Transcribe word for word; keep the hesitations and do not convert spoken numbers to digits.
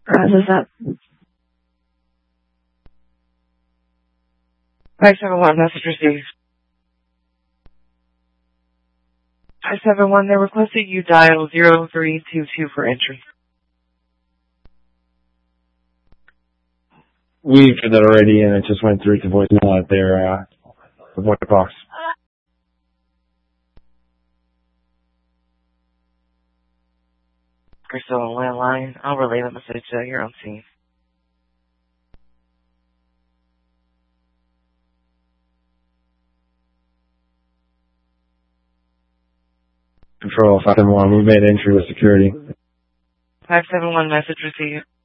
Process that. five seven one, message received. five seven one, they're requesting you dial zero three two two for entry. We've did that already, and it just went through to voicemail at their, uh, the voice box. You're still on landline. I'll relay the message to your own scene. Control five seven one, we made entry with security. five seven one, message received.